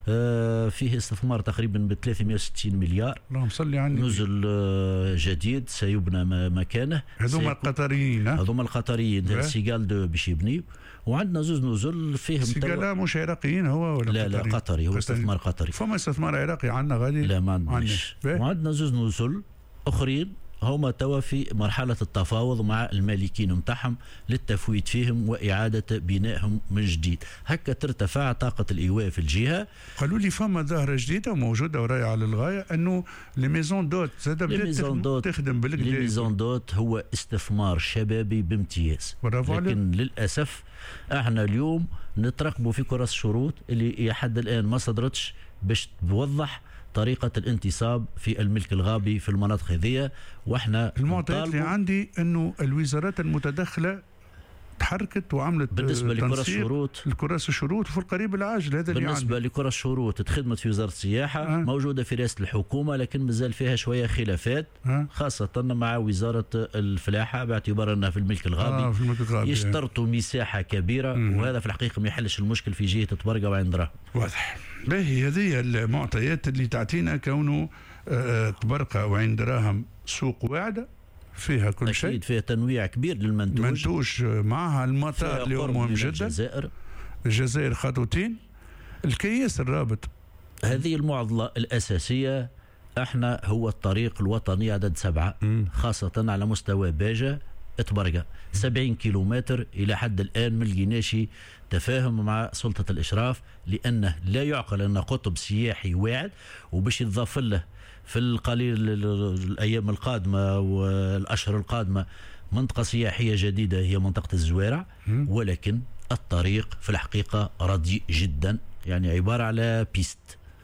فيه استثمار تقريبا ب 360 مليار. اللهم صل على النبي. نزل جديد سيبنى مكانه. هذوما القطريين. هذوما القطريين سيغال دو باش يبني. وعندنا زوز نزل فيهم سيغال مش عراقيين هو ولا لا قطري؟ لا قطري، هو استثمار قطري. فما استثمار عراقي عندنا غادي؟ لا ما عندناش. وعندنا زوز نزل اخرين هما توا في مرحلة التفاوض مع المالكين متاعهم للتفويت فيهم وإعادة بنائهم من جديد. هكا ترتفع طاقة الإيواء في الجهة. قالوا لي فما ظاهرة جديدة وموجودة ورائعة للغاية أنه لميزون دوت تخدم بالكدا. الميزون دوت هو استثمار شبابي بامتياز، لكن للأسف احنا اليوم نترقبوا في كرة الشروط اللي لحد الآن ما صدرتش باش توضح طريقة الانتصاب في الملك الغابي في المناطق هذه. واحنا المعطيات اللي عندي انه الوزارات المتدخلة تحركت وعملت بالنسبة لكرة الشروط الكراسي الشروط في القريب العاجل. هذا بالنسبة لكرة الشروط تخدمت في وزارة السياحة موجودة في رئاسة الحكومة، لكن مازال فيها شوية خلافات خاصة مع وزارة الفلاحة باعتبار أنها في الملك الغابي. يشترطوا مساحة كبيرة وهذا في الحقيقة ما يحلش المشكل في جهة تبرقة وعين دراهم. واضح. باهي هذه المعطيات اللي تعطينا كونه تبرقة وعين دراهم سوق واعدة فيها كل شيء. أكيد فيها تنويع كبير للمنتوج. معها المطار اللي هو مهم جدا. الجزائر خطوتين. الكياس الرابط. هذه المعضلة الأساسية. احنا هو الطريق الوطني عدد 7 خاصة على مستوى باجة تبرقة 70 كيلومتر. إلى حد الآن ما لقيناش تفاهم مع سلطة الإشراف، لأنه لا يعقل أن قطب سياحي واعد وباش يتضاف له في القليل الأيام القادمة والأشهر القادمة منطقة سياحية جديدة هي منطقة الزوارع. ولكن الطريق في الحقيقة رديء جدا، يعني عبارة على بيست.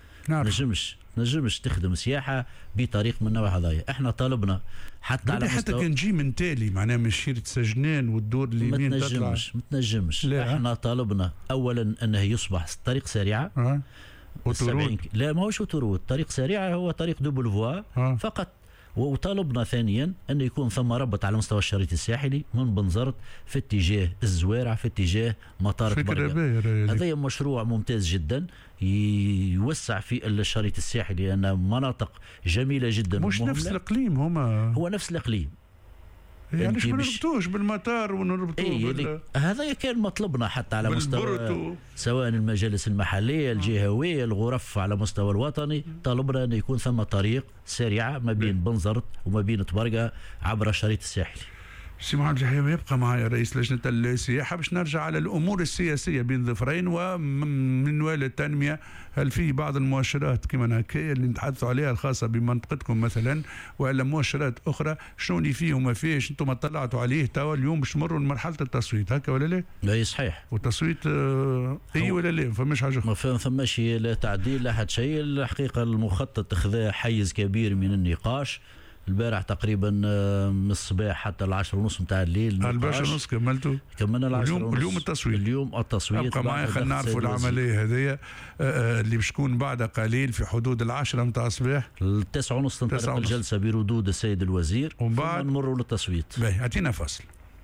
نجمش تخدم سياحة بطريق من النوع هذايا. احنا طالبنا حتى كان جي من تالي معناها من شيرة سجنان والدور اليمين ما تنجمش. احنا طالبنا اولا انه يصبح طريق سريعة. لا ماهوش اوتورود، طريق سريعة هو طريق دوبل فوا فقط. وطالبنا ثانيا أن يكون ثم ربط على مستوى الشريط الساحلي من بنزرت في اتجاه الزوارع في اتجاه مطار تبرقة. هذا مشروع ممتاز جدا يوسع في الشريط الساحلي لأن مناطق جميلة جدا. مش نفس الإقليم هو نفس الإقليم، يعني ما نربطوش بالمطار ونربطوه هذا كان مطلبنا حتى على مستوى سواء المجالس المحلية الجهوية الغرف على مستوى الوطني. طالبنا أن يكون ثم طريق سريعة ما بين بنزرت وما بين تبرقة عبر الشريط الساحلي. سي محمد جحيم يبقى معايا رئيس لجنة السياحة باش نرجع على الأمور السياسية بين ظفرين ومنوال التنمية. هل في بعض المؤشرات كما هكايا اللي نتحدثوا عليها الخاصة بمنطقتكم مثلا ولا مؤشرات أخرى شنو اللي فيه وما فيش انتم طلعتوا عليه توا اليوم باش تمروا لمرحلة التصويت هكا ولا لا؟ لا صحيح. والتصويت اي ولا لا؟ فماش حاجة ما فماش لا تعديل لا حد شيء. الحقيقة المخطط اخذ حيز كبير من النقاش. البارح تقريبا من الصباح حتى 10:30 نتاع الليل. 11:30 كملنا 10:30. اليوم التصويت. ابقى معايا خلينا نعرفوا العمليه هذه اللي باش تكون بعد قليل في حدود 10 نتاع الصباح. 9:30 تنطلق الجلسه بردود السيد الوزير ومن بعد نمروا للتصويت. باهي اعطينا فصل.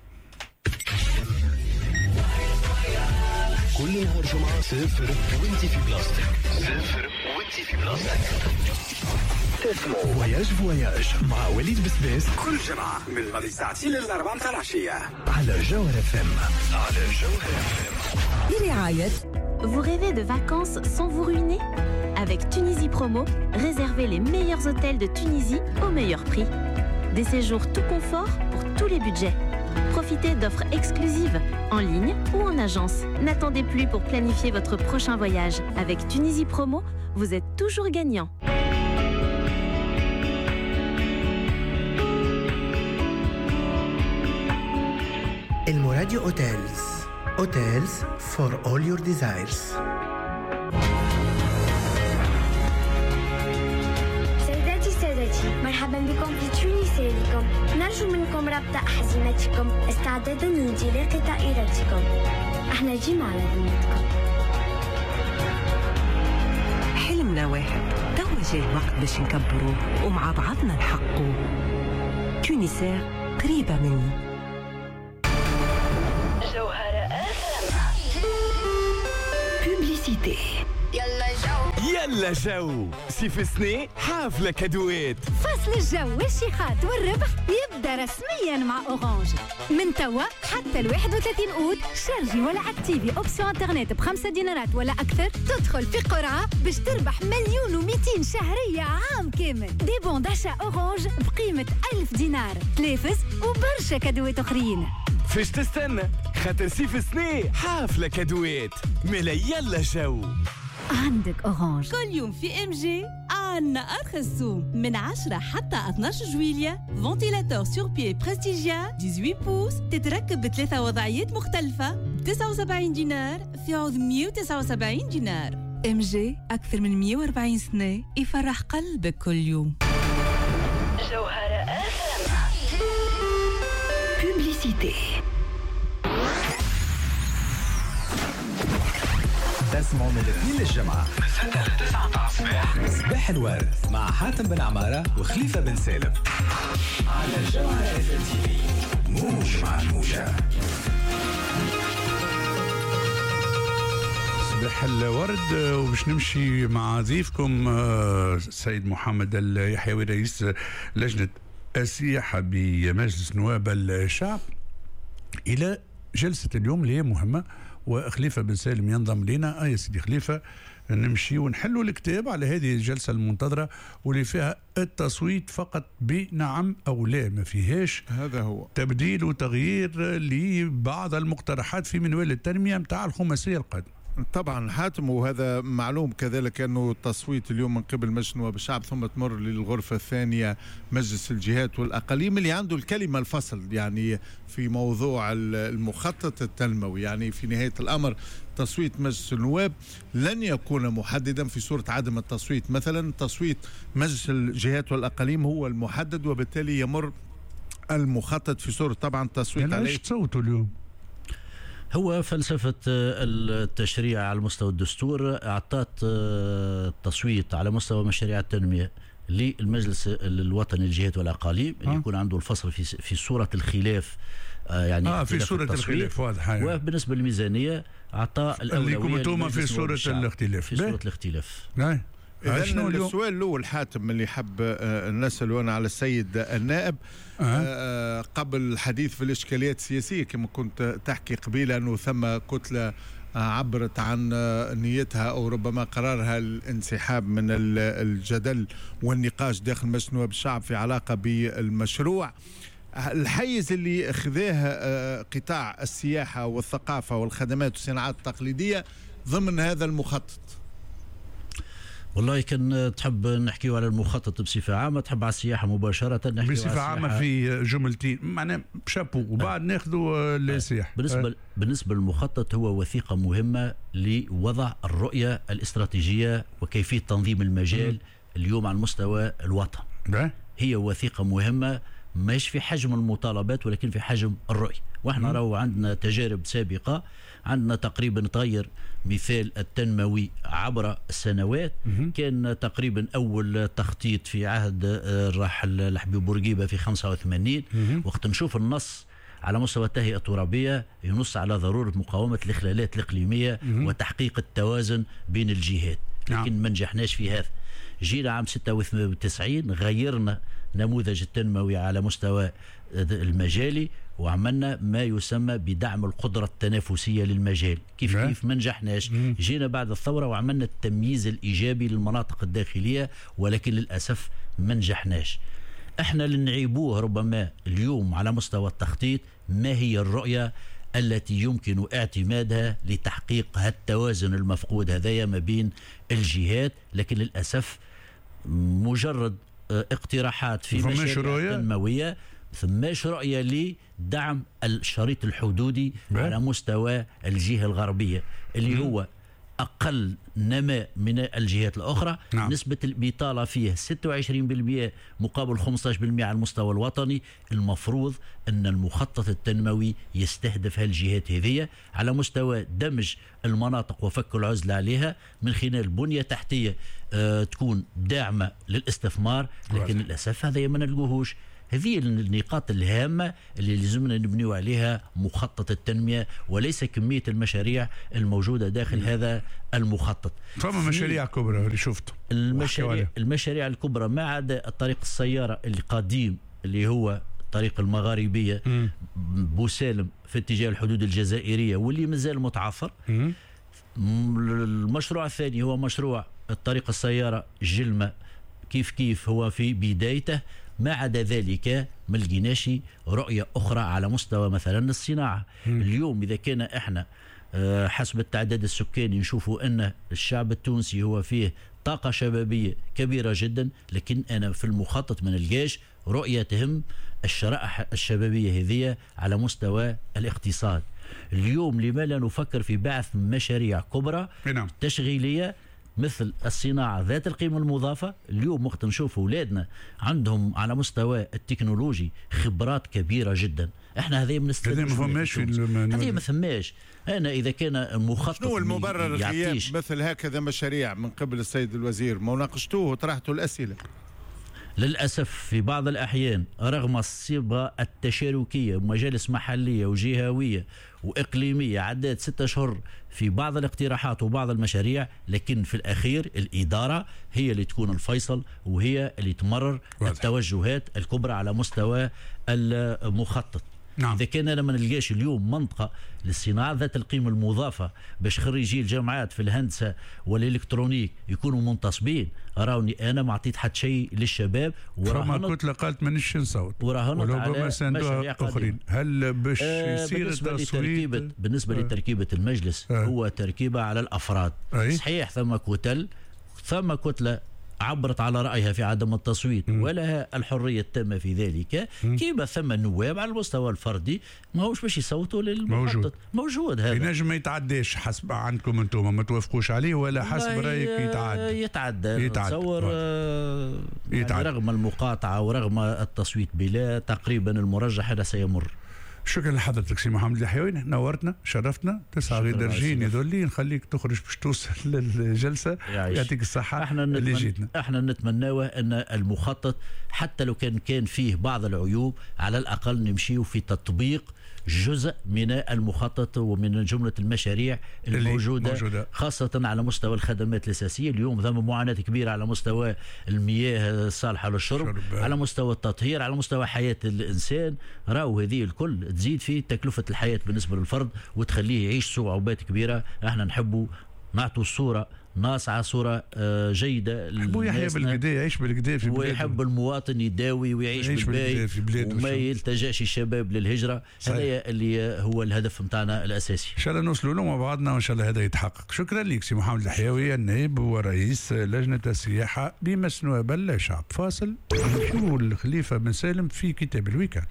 كل نهار جمعه 0 وانت في بلاصتك. 0 وانت في بلاصتك. فواياج مع وليد بسباس كل جمعة من الغد الساعة 2 إلى 4 متاع العشية على جوهر FM. برعاية Vous rêvez de vacances sans vous ruiner? Avec Tunisie Promo, réservez les meilleurs hôtels de Tunisie au meilleur prix. Des séjours tout confort pour tous les budgets. Profitez d'offres exclusives en ligne ou en agence. N'attendez plus pour planifier votre prochain voyage. Avec Tunisie Promo, vous êtes toujours gagnant. الموراديو Hotels for all your desires. سادتي مرحبا بكم في تونسيكم. نرجو منكم ربط أحزمتكم استعدادا لانطلاق طائرتكم. احنا جينا على ذمتكم. حلمنا واحد توا جاء الوقت باش نكبروه ومع بعضنا نحققوه. تونسير قريبة مني. Publicité. يلا جو يلا جو صيف سنة حافلة كادوات. فصل الجو والشيخات والربح يبدأ رسميا مع أورانج من توا حتى 31 أوت. شارجي ولا اكتيفي أوبسيون انترنت ب5 دينارات ولا أكثر، تدخل في قرعة باش تربح 1,200,000 شهرية عام كامل. دي بون داشا أورانج بقيمة 1000 دينار، تلافز وبرشا كادوات أخرين. فاش تستنى؟ خاطر صيف سنة حافلة كادوات. ملا يلا جو عندك أورانج. كل يوم في ام جي عنا أرخص سوم من 10 حتى 12 جويلية. فونتيلاتور سور بي برستيجيا 18 بوس تتركب ب3 وضعيات مختلفة ب 79 دينار في عوض 179 دينار. ام جي أكثر من 140 سنة يفرح قلبك كل يوم. جوهرة بوبليسيتي. تسمعوا من الاثنين للجمعة من 6 ل 9 الصباح صباح الورد مع حاتم بن عمارة وخليفة بن سالم على الجوهرة FMTV. موج مع الموجة. صباح الورد. وباش نمشي مع ضيفكم السيد محمد اليحيوي رئيس لجنة السياحة بمجلس نواب الشعب إلى جلسة اليوم اللي هي مهمة، وخليفة بن سالم ينضم لنا. يا سيدي خليفة، نمشي ونحلوا الكتاب على هذه الجلسة المنتظرة واللي فيها التصويت فقط بنعم أو لا، ما فيهاش هذا هو تبديل وتغيير لبعض المقترحات في منوال التنمية متاع الخماسية القادمة. طبعا حاتم، وهذا معلوم كذلك أنه التصويت اليوم من قبل مجلس نواب الشعب ثم تمر للغرفة الثانية مجلس الجهات والأقاليم اللي عنده الكلمة الفصل يعني في موضوع المخطط التنموي. يعني في نهاية الأمر تصويت مجلس النواب لن يكون محددا في صورة عدم التصويت. مثلا تصويت مجلس الجهات والأقاليم هو المحدد، وبالتالي يمر المخطط في صورة طبعا تصويت عليه. ليش تصوتوا اليوم؟ هو فلسفة التشريع على مستوى الدستور أعطت التصويت على مستوى مشاريع التنمية للمجلس الوطني للجهات والأقاليم اللي يكون عنده الفصل في صورة الخلاف، يعني في صورة الخلاف واضحة. وبالنسبة للميزانية أعطى الأولوية في صورة الاختلاف. في صورة الاختلاف. إذن السؤال الأول حاتم اللي حب نسأله أنا على السيد النائب قبل الحديث في الإشكاليات السياسية، كما كنت تحكي قبيلة أنه ثم كتلة عبرت عن نيتها أو ربما قرارها الانسحاب من الجدل والنقاش داخل مجلس نواب الشعب في علاقة بالمشروع. الحيز اللي اخذاه قطاع السياحة والثقافة والخدمات والصناعات التقليدية ضمن هذا المخطط. والله كان تحب نحكيو على المخطط بصفة عامة، تحب على السياحة مباشرة نحكيو بصفة عامة في جملتين معناه شابو وبعد ناخذوا السياحة. بالنسبة للمخطط هو وثيقة مهمة لوضع الرؤية الاستراتيجية وكيفية تنظيم المجال اليوم على مستوى الوطن. هي وثيقة مهمة مش في حجم المطالبات ولكن في حجم الرؤية. واحنا راهو عندنا تجارب سابقة، عندنا تقريبا تغير مثال التنموي عبر السنوات. كان تقريبا أول تخطيط في عهد الراحل الحبيب بورقيبة في 85 وقت نشوف النص على مستوى التهيئة الترابية ينص على ضرورة مقاومة الإخلالات الإقليمية وتحقيق التوازن بين الجهات، لكن ما نجحناش في هذا. جينا عام 96 غيرنا نموذج التنموي على مستوى المجالي وعملنا ما يسمى بدعم القدرة التنافسية للمجال. كيف ما نجحناش. جينا بعد الثورة وعملنا التمييز الإيجابي للمناطق الداخلية ولكن للأسف ما نجحناش. احنا اللي نعيبوه ربما اليوم على مستوى التخطيط ما هي الرؤية التي يمكن اعتمادها لتحقيق التوازن المفقود هذايا ما بين الجهات، لكن للأسف مجرد اقتراحات في مشاريع تنموية، ثماش رؤية لدعم الشريط الحدودي على مستوى الجهة الغربية اللي هو أقل نماء من الجهات الأخرى. نسبة البطالة فيه 26% مقابل 15% على المستوى الوطني. المفروض أن المخطط التنموي يستهدف هالجهات هذه على مستوى دمج المناطق وفك العزلة عليها من خلال بنية تحتية تكون داعمة للاستثمار، لكن للأسف هذا ما نلقوهوش. هذه النقاط الهامة اللي لازمنا نبنيو عليها مخطط التنمية، وليس كمية المشاريع الموجودة داخل هذا المخطط. فما مشاريع كبرى اللي شفته، المشاريع الكبرى ما عدا الطريق السيارة القديم اللي هو الطريق المغاربية بوسالم في اتجاه الحدود الجزائرية واللي مازال متعثر. المشروع الثاني هو مشروع الطريق السيارة جلمة، كيف هو في بدايته. ما عدا ذلك ما لقيناش رؤية أخرى على مستوى مثلا الصناعة. اليوم إذا كان إحنا حسب التعداد السكاني نشوفوا أن الشعب التونسي هو فيه طاقة شبابية كبيرة جدا، لكن أنا في المخطط ما نلقاش رؤية تهم الشرائح الشبابية هذه على مستوى الاقتصاد. اليوم لما لا نفكر في بعث مشاريع كبرى تشغيلية مثل الصناعة ذات القيمة المضافة؟ اليوم وقت نشوف أولادنا عندهم على مستوى التكنولوجي خبرات كبيرة جدا، احنا هذه ما فماش، هذه ما ثماش. أنا إذا كان المخطط شنو المبرر غياب مثل هكذا مشاريع من قبل السيد الوزير؟ ما ناقشتوه وطرحتوا الأسئلة؟ للأسف في بعض الأحيان رغم الصبغة التشاركية ومجالس محلية وجهوية وإقليمية عدت 6 أشهر في بعض الاقتراحات وبعض المشاريع، لكن في الأخير الإدارة هي اللي تكون الفيصل وهي اللي تمرر التوجهات الكبرى على مستوى المخطط. إذا كان أنا ما نلقاش اليوم منطقة للصناعة ذات القيمة المضافة باش خريجي الجامعات في الهندسة والإلكترونيك يكونوا منتصبين، راوني أنا ما عطيت حتى شيء للشباب. وراهنت كنت لقلت مانيش نصوت وراهنت على مشاريع أخرين. هل باش يصير التصويت بالنسبة لتركيبة المجلس هو تركيبة على الأفراد؟ صحيح ثم كتلة عبرت على رأيها في عدم التصويت ولها الحرية التامة في ذلك، كيما ثم النواب على المستوى الفردي ما هوش باش يصوتوا للمخطط موجود هذا. ينجم ما يتعداش حسب عندكم انتم ما توافقوش عليه ولا حسب رأيك يتعدى تصور يعني رغم المقاطعة ورغم التصويت بلا تقريبا المرجح هذا سيمر. شكرا لحضرتك سي محمد الحيوي، نورتنا شرفتنا. 9 غير درجين يذولي نخليك تخرج باش توصل للجلسه. يعطيك الصحه. احنا نتمناوه ان المخطط حتى لو كان فيه بعض العيوب على الاقل نمشيو في تطبيق جزء من المخطط ومن جملة المشاريع الموجودة خاصة على مستوى الخدمات الأساسية. اليوم ثم معاناة كبيرة على مستوى المياه الصالحة للشرب، على مستوى التطهير، على مستوى حياة الإنسان. راو هذه الكل تزيد في تكلفة الحياة بالنسبة للفرد وتخليه يعيش صعوبات كبيرة. احنا نحبوا نعطوا الصورة ناصعة، صورة جيدة يحيى بالقدا، يعيش بالقدا في بلاده، ويحب المواطن يداوي ويعيش بالباهي وما يلتجأش الشباب للهجرة. هذا اللي هو الهدف متاعنا الأساسي. إن شاء الله نوصلوا له مع بعضنا وإن شاء الله هذا يتحقق. شكرا لك سي محمد الحيوي، النائب ورئيس لجنة السياحة بمجلس نواب الشعب. فاصل نشوفوا الخليفة بن سالم في كتاب الويكاند.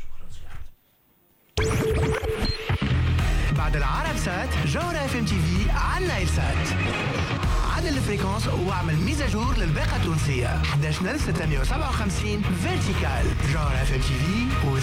بعد العرب سات جوهرة اف ام تي في على نايل سات. عدل الفريكونس واعمل ميزاجور للباقة التونسية 11657 فيرتيكال. جوهرة اف ام تي في